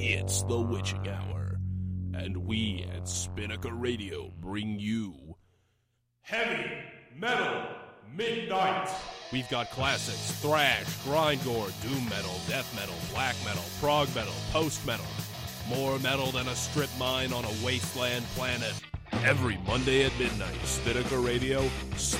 It's the witching hour, and we at Spinnaker Radio bring you Heavy Metal Midnight. We've got classics, thrash, grindcore, doom metal, death metal, black metal, prog metal, post metal. More metal than a strip mine on a wasteland planet. Every Monday at midnight, Spinnaker Radio